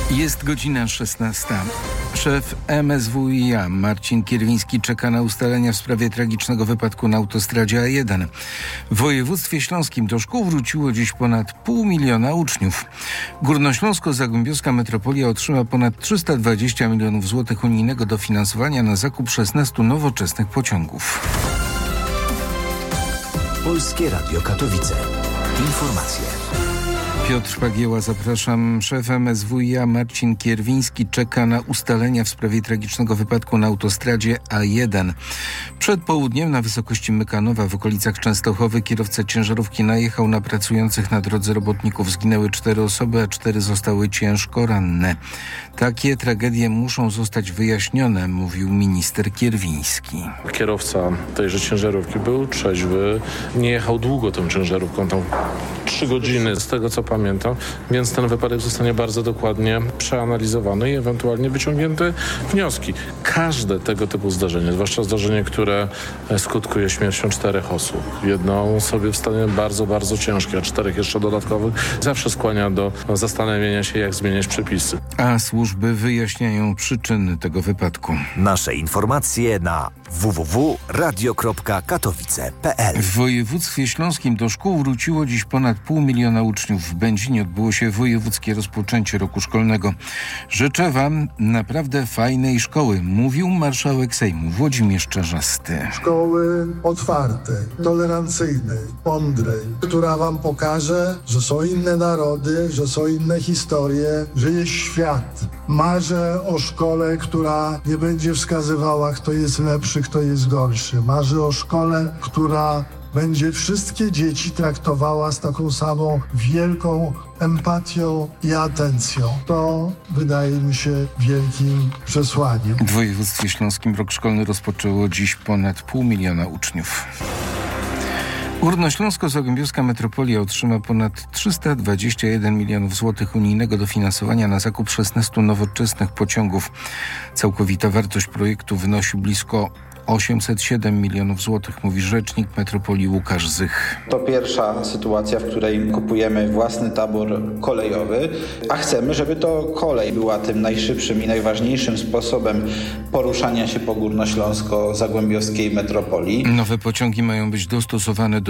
Jest godzina 16. Szef MSWiA Marcin Kierwiński czeka na ustalenia w sprawie tragicznego wypadku na autostradzie A1. W województwie śląskim do szkół wróciło dziś ponad 500 000 uczniów. Górnośląsko-Zagłębiowska Metropolia otrzyma ponad 320 milionów złotych unijnego dofinansowania na zakup 16 nowoczesnych pociągów. Polskie Radio Katowice. Informacje. Piotr Pagieła, zapraszam. Szef MSWiA Marcin Kierwiński czeka na ustalenia w sprawie tragicznego wypadku na autostradzie A1. Przed południem na wysokości Mykanowa w okolicach Częstochowy kierowca ciężarówki najechał na pracujących na drodze robotników. Zginęły 4 osoby, a 4 zostały ciężko ranne. Takie tragedie muszą zostać wyjaśnione, mówił minister Kierwiński. Kierowca tejże ciężarówki był trzeźwy, nie jechał długo tą ciężarówką, tam 3 godziny z tego co pamiętam, więc ten wypadek zostanie bardzo dokładnie przeanalizowany i ewentualnie wyciągnięte wnioski. Każde tego typu zdarzenie, zwłaszcza zdarzenie, które skutkuje śmiercią 4 osób, jedną osobie w stanie bardzo, bardzo ciężkim, a 4 jeszcze dodatkowych, zawsze skłania do zastanowienia się, jak zmieniać przepisy. A służby wyjaśniają przyczyny tego wypadku. Nasze informacje na www.radio.katowice.pl. W województwie śląskim do szkół wróciło dziś ponad 500 000 uczniów. W Będzinie odbyło się wojewódzkie rozpoczęcie roku szkolnego. Życzę wam naprawdę fajnej szkoły, mówił marszałek Sejmu Włodzimierz Czarzasty. Szkoły otwartej, tolerancyjnej, mądrej, która wam pokaże, że są inne narody, że są inne historie, że jest świat. Marzę o szkole, która nie będzie wskazywała, kto jest lepszy, kto jest gorszy. Marzę o szkole, która będzie wszystkie dzieci traktowała z taką samą wielką empatią i atencją. To wydaje mi się wielkim przesłaniem. W województwie śląskim rok szkolny rozpoczęło dziś ponad 500 000 uczniów. Górnośląsko-Zagłębiowska Metropolia otrzyma ponad 321 milionów złotych unijnego dofinansowania na zakup 16 nowoczesnych pociągów. Całkowita wartość projektu wynosi blisko 807 milionów złotych, mówi rzecznik Metropolii Łukasz Zych. To pierwsza sytuacja, w której kupujemy własny tabor kolejowy, a chcemy, żeby to kolej była tym najszybszym i najważniejszym sposobem poruszania się po górnośląsko-zagłębiowskiej metropolii. Nowe pociągi mają być dostosowane do